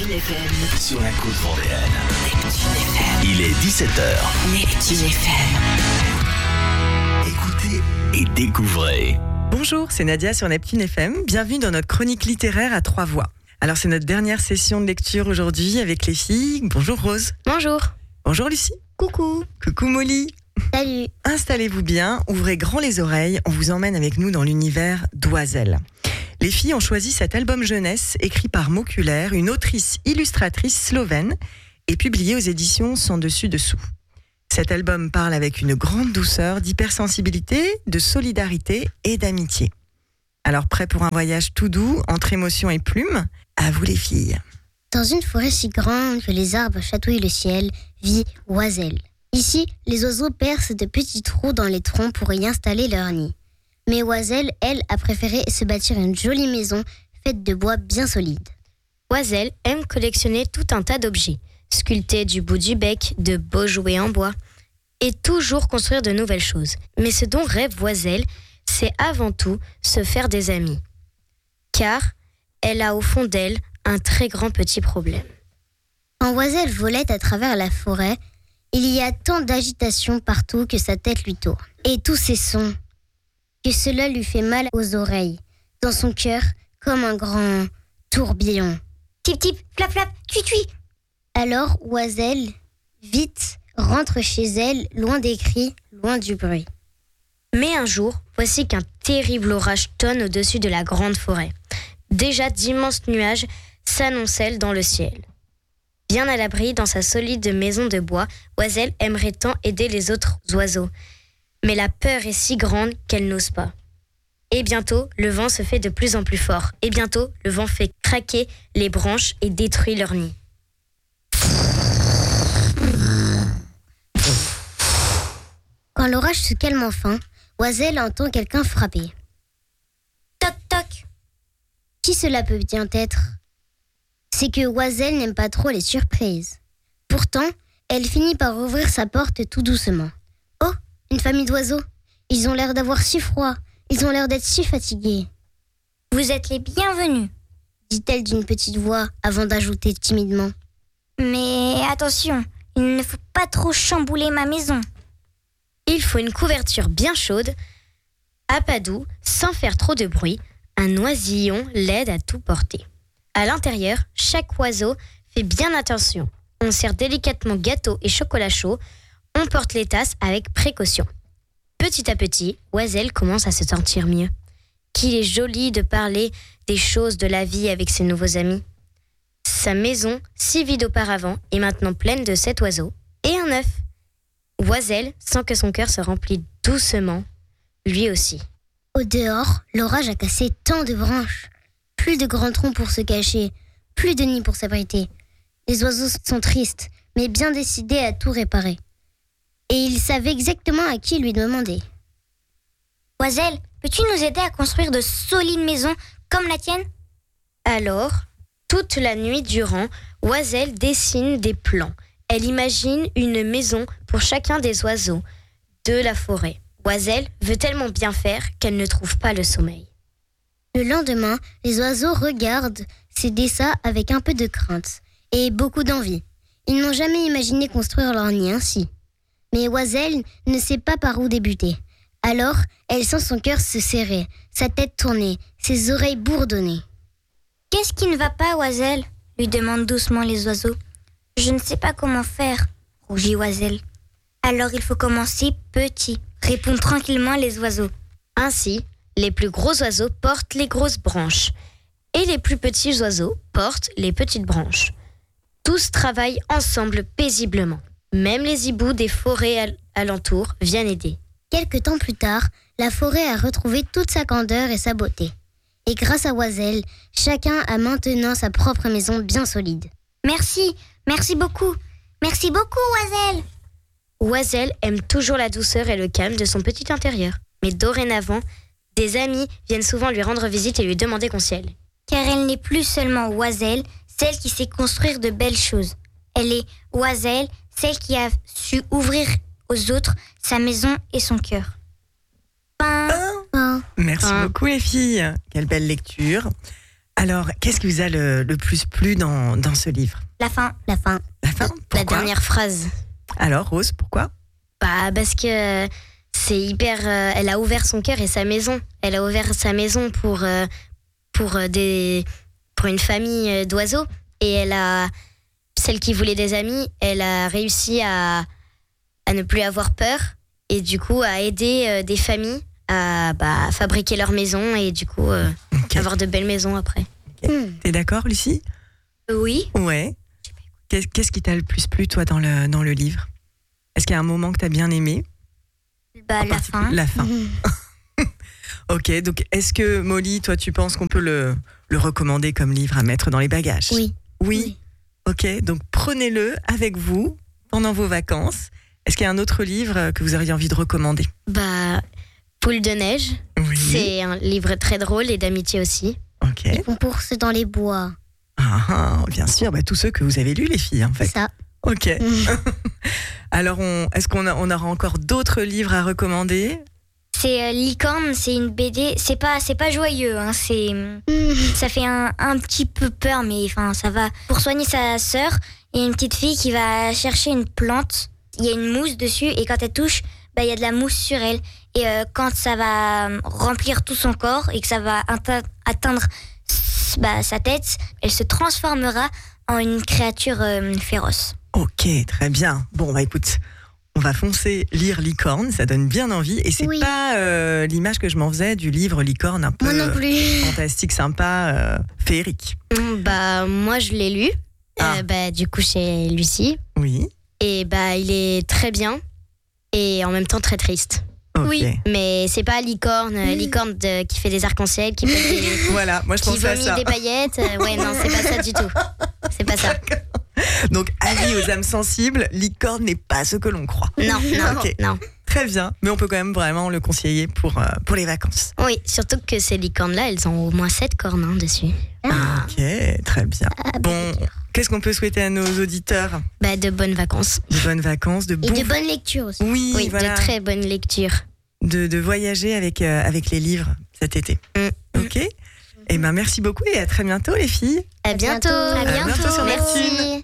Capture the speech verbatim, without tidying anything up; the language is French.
Neptune F M. Sur la côte vendéenne. Neptune F M. Il est dix-sept heures. Neptune F M. Écoutez et découvrez. Bonjour, c'est Nadia sur Neptune F M. Bienvenue dans notre chronique littéraire à trois voix. Alors c'est notre dernière session de lecture aujourd'hui avec les filles. Bonjour Rose. Bonjour. Bonjour Lucie. Coucou. Coucou Molly. Salut. Installez-vous bien, ouvrez grand les oreilles, on vous emmène avec nous dans l'univers d'Oiselle. Les filles ont choisi cet album jeunesse écrit par Moculaire, une autrice illustratrice slovène et publié aux éditions Sans Dessus Dessous. Cet album parle avec une grande douceur d'hypersensibilité, de solidarité et d'amitié. Alors prêt pour un voyage tout doux, entre émotion et plume? À vous les filles. Dans une forêt si grande que les arbres chatouillent le ciel, vit Oiselle. Ici, les oiseaux percent de petits trous dans les troncs pour y installer leur nid. Mais Oiselle, elle, a préféré se bâtir une jolie maison faite de bois bien solide. Oiselle aime collectionner tout un tas d'objets, sculpter du bout du bec de beaux jouets en bois et toujours construire de nouvelles choses. Mais ce dont rêve Oiselle, c'est avant tout se faire des amis. Car elle a au fond d'elle un très grand petit problème. Quand Oiselle volait à travers la forêt, il y a tant d'agitation partout que sa tête lui tourne. Et tous ces sons, que cela lui fait mal aux oreilles, dans son cœur comme un grand tourbillon. Tip tip, flap flap, tui tui. Alors Oiselle, vite, rentre chez elle, loin des cris, loin du bruit. Mais un jour, voici qu'un terrible orage tonne au-dessus de la grande forêt. Déjà d'immenses nuages s'annoncellent dans le ciel. Bien à l'abri dans sa solide maison de bois, Oiselle aimerait tant aider les autres oiseaux. Mais la peur est si grande qu'elle n'ose pas. Et bientôt, le vent se fait de plus en plus fort. Et bientôt, le vent fait craquer les branches et détruit leur nid. Quand l'orage se calme enfin, Oiselle entend quelqu'un frapper. Toc toc. Qui cela peut bien être? C'est que Oiselle n'aime pas trop les surprises. Pourtant, elle finit par ouvrir sa porte tout doucement. Oh, une famille d'oiseaux. Ils ont l'air d'avoir si froid. Ils ont l'air d'être si fatigués. Vous êtes les bienvenus, dit-elle d'une petite voix avant d'ajouter timidement. Mais attention, il ne faut pas trop chambouler ma maison. Il faut une couverture bien chaude. À pas doux, sans faire trop de bruit, un oisillon l'aide à tout porter. À l'intérieur, chaque oiseau fait bien attention. On sert délicatement gâteau et chocolat chaud. On porte les tasses avec précaution. Petit à petit, Oiselle commence à se sentir mieux. Qu'il est joli de parler des choses de la vie avec ses nouveaux amis. Sa maison, si vide auparavant, est maintenant pleine de sept oiseaux et un œuf. Oiselle sent que son cœur se remplit doucement, lui aussi. Au dehors, l'orage a cassé tant de branches. Plus de grands troncs pour se cacher, plus de nids pour s'abriter. Les oiseaux sont tristes, mais bien décidés à tout réparer. Et ils savaient exactement à qui lui demander. Oiselle, peux-tu nous aider à construire de solides maisons comme la tienne? Alors, toute la nuit durant, Oiselle dessine des plans. Elle imagine une maison pour chacun des oiseaux de la forêt. Oiselle veut tellement bien faire qu'elle ne trouve pas le sommeil. Le lendemain, les oiseaux regardent ces dessins avec un peu de crainte et beaucoup d'envie. Ils n'ont jamais imaginé construire leur nid ainsi. Mais Oiselle ne sait pas par où débuter. Alors, elle sent son cœur se serrer, sa tête tourner, ses oreilles bourdonner. « Qu'est-ce qui ne va pas, Oiselle ?» lui demandent doucement les oiseaux. « Je ne sais pas comment faire, » rougit Oiselle. « Alors il faut commencer petit, » répondent tranquillement les oiseaux. Ainsi, les plus gros oiseaux portent les grosses branches et les plus petits oiseaux portent les petites branches. Tous travaillent ensemble paisiblement. Même les hiboux des forêts alentours viennent aider. Quelque temps plus tard, la forêt a retrouvé toute sa candeur et sa beauté. Et grâce à Oiselle, chacun a maintenant sa propre maison bien solide. Merci, merci beaucoup. Merci beaucoup, Oiselle. Oiselle aime toujours la douceur et le calme de son petit intérieur. Mais dorénavant, des amis viennent souvent lui rendre visite et lui demander conseil. Car elle n'est plus seulement Oiselle, celle qui sait construire de belles choses. Elle est Oiselle, celle qui a su ouvrir aux autres sa maison et son cœur. Fin. Merci Fin. beaucoup les filles. Quelle belle lecture. Alors, qu'est-ce qui vous a le, le plus plu dans, dans ce livre? La fin. La fin. La fin? La Pourquoi? dernière phrase. Alors, Rose, pourquoi? Bah, parce que c'est hyper. euh, elle a ouvert son cœur et sa maison. Elle a ouvert sa maison pour, euh, pour, euh, des, pour une famille euh, d'oiseaux. Et elle a. Celle qui voulait des amis, elle a réussi à, à ne plus avoir peur. Et du coup, à aider euh, des familles à bah, fabriquer leur maison. Et du coup, euh, Ok. avoir de belles maisons après. T'es d'accord, Lucie? Oui. Ouais. Qu'est- Qu'est-ce qui t'a le plus plu, toi, dans le, dans le livre? Est-ce qu'il y a un moment que t'as bien aimé? Bah, En la particulier- fin. La fin. Ok, donc est-ce que, Molly, toi, tu penses qu'on peut le, le recommander comme livre à mettre dans les bagages? Oui. Oui. Oui. Ok, donc prenez-le avec vous pendant vos vacances. Est-ce qu'il y a un autre livre que vous auriez envie de recommander? Bah, Poule de neige. Oui. C'est un livre très drôle et d'amitié aussi. Ok. Les concourses dans les bois. Ah, ah, bien sûr, bah, tous ceux que vous avez lus, les filles, en fait. C'est ça. Ok. Alors, on, est-ce qu'on a, on aura encore d'autres livres à recommander? C'est euh, Licorne, c'est une B D. C'est pas, c'est pas joyeux, hein, c'est, ça fait un, un petit peu peur, mais enfin, ça va. Pour soigner sa sœur, il y a une petite fille qui va chercher une plante. Il y a une mousse dessus, et quand elle touche, bah, il y a de la mousse sur elle. Et euh, quand ça va remplir tout son corps et que ça va atte- atteindre bah, sa tête, elle se transformera en une créature euh, féroce. Ok, très bien. Bon, bah écoute, on va foncer lire Licorne, ça donne bien envie. Et c'est Oui. pas euh, l'image que je m'en faisais du livre Licorne un peu Moi non plus. fantastique, sympa, euh, féerique. Mm, Bah, moi, je l'ai lu. Ah. Euh, bah, du coup, chez Lucie. Oui. Et bah, il est très bien. Et en même temps, très triste. Ok. Oui. Mais c'est pas Licorne, euh, Licorne de- qui fait des arcs-en-ciel, qui, fait des, Voilà, moi je qui pensais à vomit ça. des paillettes. Euh, ouais, non, c'est pas ça du tout. C'est pas ça. Donc, avis aux âmes sensibles, Licorne n'est pas ce que l'on croit. Non, non, Ok. non. Très bien, mais on peut quand même vraiment le conseiller pour, euh, pour les vacances. Oui, surtout que ces licornes-là, elles ont au moins sept cornes hein, dessus. Ok, très bien. Bon, qu'est-ce qu'on peut souhaiter à nos auditeurs? Bah, de bonnes vacances. De bonnes vacances, de Et bons... de bonnes lectures aussi. Oui, Oui, voilà, de très bonnes lectures. de, de voyager avec, euh, avec les livres cet été. Mm. Ok. Eh ben, merci beaucoup et à très bientôt les filles. À bientôt. bientôt. À À bientôt sur Merci. Neptune.